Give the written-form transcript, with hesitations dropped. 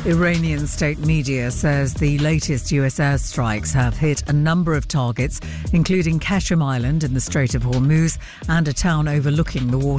Iranian state media says the latest US airstrikes have hit a number of targets, including Qasem Island in the Strait of Hormuz and a town overlooking the water.